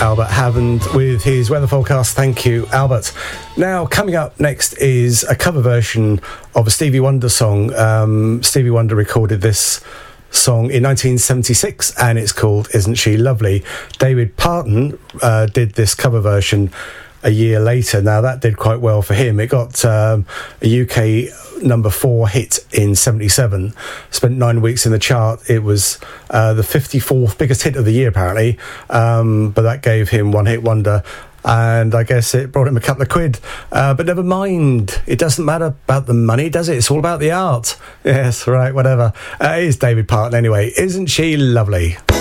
Albert Hammond with his weather forecast. Thank you, Albert. Now, coming up next is a cover version of a Stevie Wonder song. Stevie Wonder recorded this song in 1976 and it's called Isn't She Lovely? David Parton did this cover version a year later. Now that did quite well for him. It got a UK number 4 hit in 77, spent 9 weeks in the chart. It was the 54th biggest hit of the year apparently, but that gave him one hit wonder, and I guess it brought him a couple of quid, but never mind, it doesn't matter about the money, does it? It's all about the art. Yes, right, whatever. It is David Parton anyway. Isn't She Lovely?